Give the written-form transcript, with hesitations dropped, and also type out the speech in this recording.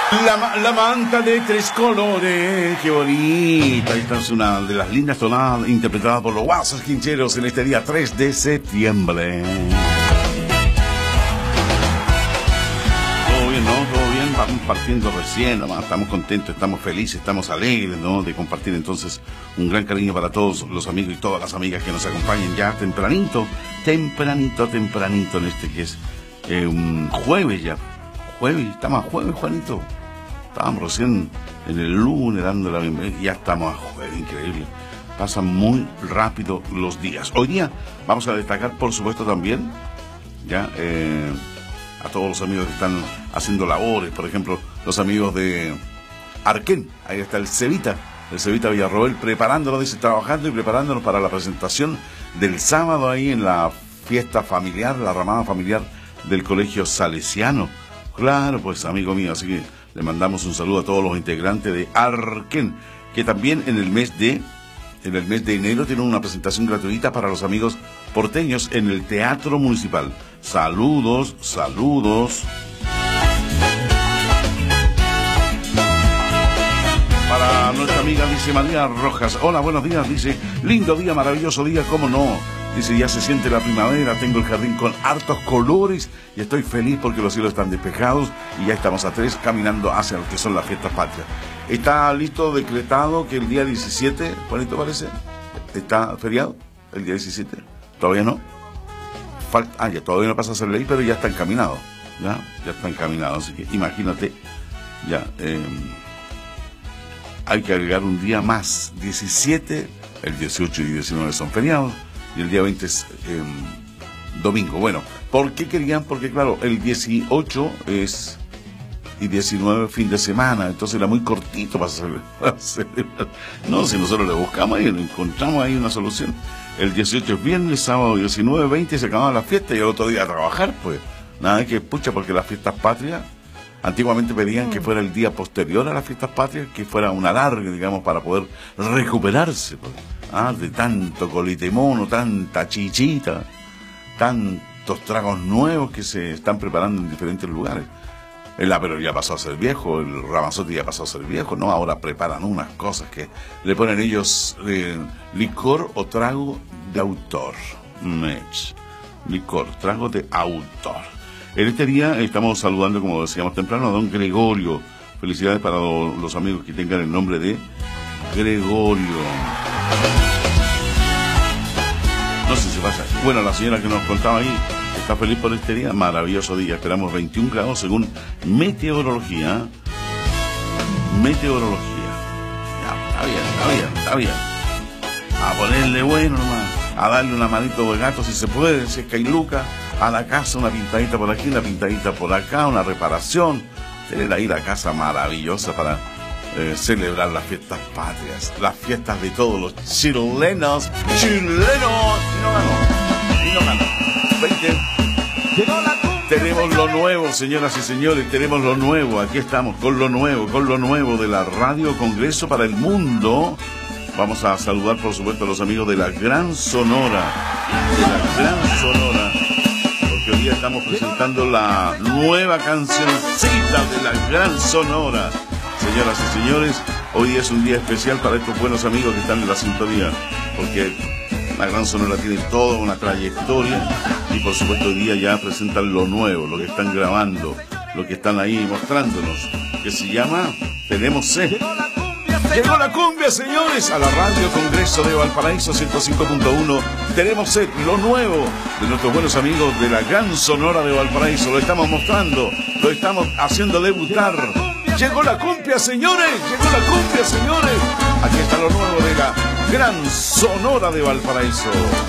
La manta de tres colores, qué bonita. Esta es una de las lindas tonadas interpretadas por los Guasos Quincheros en este día 3 de septiembre. Todo bien, ¿no? Todo bien, vamos partiendo recién, nomás. Estamos contentos, estamos felices, estamos alegres, ¿no? De compartir entonces un gran cariño para todos los amigos y todas las amigas que nos acompañan ya tempranito en este que es un jueves ya. Jueves, estamos a jueves, Juanito. Estábamos recién en el lunes dando la bienvenida y ya estamos a jueves, increíble. Pasan muy rápido los días. Hoy día vamos a destacar, por supuesto, también ya a todos los amigos que están haciendo labores, por ejemplo, los amigos de Arquén. Ahí está el Cevita Villarroel, preparándonos, dice, trabajando y preparándonos para la presentación del sábado ahí en la fiesta familiar, la ramada familiar del Colegio Salesiano. Claro, pues amigo mío, así que le mandamos un saludo a todos los integrantes de Arquén, que también en el mes de enero tienen una presentación gratuita para los amigos porteños en el Teatro Municipal. Saludos. Para nuestra amiga, dice María Rojas. Hola, buenos días, dice, lindo día, maravilloso día, ¿cómo no? Dice, ya se siente la primavera, tengo el jardín con hartos colores y estoy feliz porque los cielos están despejados y ya estamos a 3 caminando hacia lo que son las fiestas patrias. Está listo, decretado que el día 17, Juanito, parece, está feriado, el día 17, todavía no. Ya todavía no pasa a ser ley, pero ya está encaminado, ya está encaminado, así que imagínate, ya, hay que agregar un día más, 17, el 18 y 19 son feriados, y el día 20 es domingo. Bueno, ¿por qué querían? Porque claro, el 18 es y 19 fin de semana, entonces era muy cortito para celebrar. No, si nosotros le buscamos ahí, encontramos ahí una solución. El 18 es viernes, sábado 19, 20 se acababa la fiesta y el otro día a trabajar, pues. Nada que pucha, porque las fiestas patrias antiguamente pedían que fuera el día posterior a las fiestas patrias, que fuera un alargue, digamos, para poder recuperarse, pues. De tanto colite y mono, tanta chichita, tantos tragos nuevos que se están preparando en diferentes lugares. El apero ya pasó a ser viejo, el Ramazotti ya pasó a ser viejo, ¿no? Ahora preparan unas cosas que le ponen ellos licor o trago de autor. Licor, trago de autor. En este día estamos saludando, como decíamos temprano, a don Gregorio. Felicidades para los amigos que tengan el nombre de Gregorio. No sé si pasa. Bueno, la señora que nos contaba ahí está feliz por este día, maravilloso día. Esperamos 21 grados según meteorología. Ya, está bien. A ponerle bueno nomás, a darle una manito de gato si se puede, si es que hay lucas, a la casa una pintadita por aquí, una pintadita por acá, una reparación. Tener ahí la casa maravillosa para celebrar las fiestas patrias, las fiestas de todos los chilenos. Y no ganó. 20. Tenemos lo nuevo, señoras y señores, tenemos lo nuevo. Aquí estamos con lo nuevo de la Radio Congreso para el Mundo. Vamos a saludar, por supuesto, a los amigos de la Gran Sonora. Porque hoy día estamos presentando la nueva cancioncita de la Gran Sonora. Señoras y señores, hoy es un día especial para estos buenos amigos que están en la sintonía, porque la Gran Sonora tiene toda una trayectoria y por supuesto hoy día ya presentan lo nuevo, lo que están grabando, lo que están ahí mostrándonos, que se llama Tenemos Sed. Llegó la cumbia, señores, a la Radio Congreso de Valparaíso 105.1. Tenemos Sed, lo nuevo de nuestros buenos amigos de la Gran Sonora de Valparaíso. Lo estamos mostrando, lo estamos haciendo debutar. Llegó la cumbia, señores. Aquí está lo nuevo de la Gran Sonora de Valparaíso.